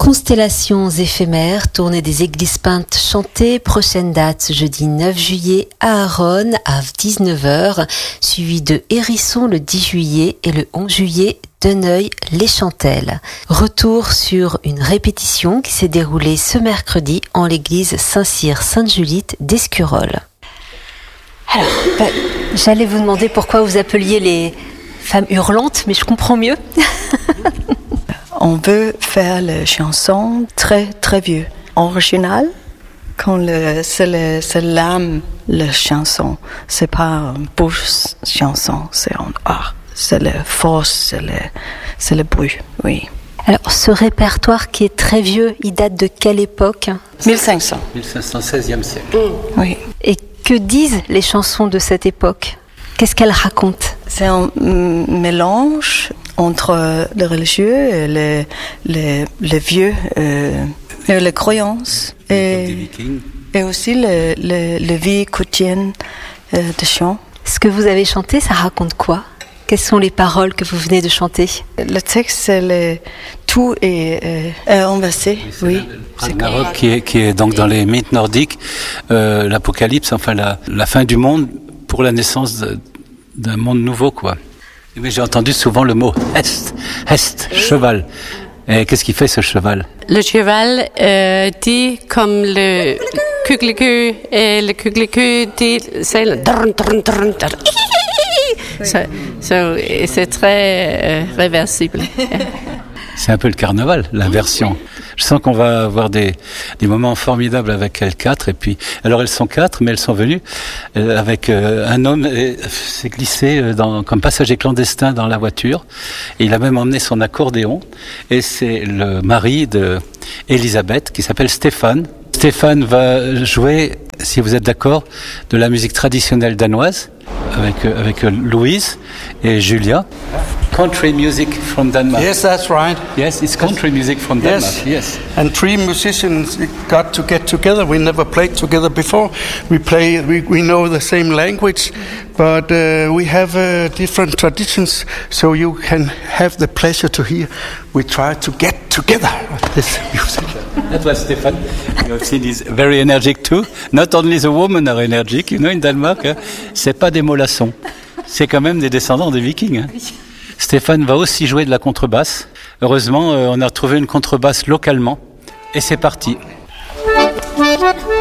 Constellations éphémères, tournée des églises peintes chantées, prochaine date jeudi 9 juillet à Aronne à 19h, suivi de Hérisson le 10 juillet et le 11 juillet Deneuil-les-Chantelles. Retour sur une répétition qui s'est déroulée ce mercredi en l'église Saint-Cyr-Sainte-Julite d'Escurols. Alors, j'allais vous demander pourquoi vous appeliez les femmes hurlantes, mais je comprends mieux. On veut faire les chansons très très vieux, original. Quand c'est l'âme, la chanson, c'est pas une bouche chanson, c'est en art, c'est la force, c'est le bruit, oui. Alors, ce répertoire qui est très vieux, il date de quelle époque ? 1500. 1500, 16e siècle. Oui. Et que disent les chansons de cette époque ? Qu'est-ce qu'elles racontent ? C'est un mélange entre les religieux et les vieux, les croyances et aussi la vie quotidienne de chant. Ce que vous avez chanté, ça raconte quoi ? Quelles sont les paroles que vous venez de chanter ? Le texte, c'est tout est inversé. Oui. Ragnarok qui est donc dans les mythes nordiques, l'apocalypse, enfin la fin du monde pour la naissance d'un monde nouveau, quoi. Mais j'ai entendu souvent le mot hest, cheval. Et qu'est-ce qu'il fait ce cheval ? Le cheval dit comme le kugelikeu, et le kugelikeu dit c'est le drn, drn, drn, drn. C'est très réversible. C'est un peu le carnaval, l'inversion. Je sens qu'on va avoir des moments formidables avec L4. Et puis, alors elles sont 4, mais elles sont venues avec un homme s'est glissé comme passager clandestin dans la voiture. Et il a même emmené son accordéon. Et c'est le mari de Elisabeth qui s'appelle Stéphane. Stéphane va jouer, si vous êtes d'accord, de la musique traditionnelle danoise avec Louise et Julia. Country music from Denmark. Yes, that's right. Yes, it's country music from Denmark. Yes. And three musicians got to get together. We never played together before. We know the same language, but we have different traditions. So you can have the pleasure to hear. We try to get together this music. That was Stefan. You have seen he's very energetic too. Not only the women are energetic, in Denmark, c'est pas des mollassons. C'est quand même des descendants des Vikings. Hein. Stéphane va aussi jouer de la contrebasse. Heureusement, on a trouvé une contrebasse localement. Et c'est parti.